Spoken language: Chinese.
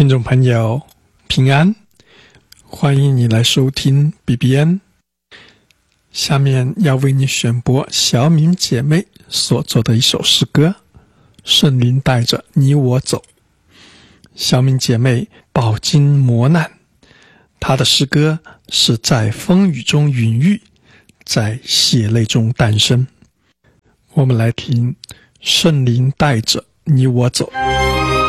听众朋友平安，欢迎你来收听 BBN。 下面要为你选播小敏姐妹所做的一首诗歌《圣灵带着你我走》。小敏姐妹饱经磨难，她的诗歌是在风雨中孕育，在血泪中诞生。我们来听《圣灵带着你我走》。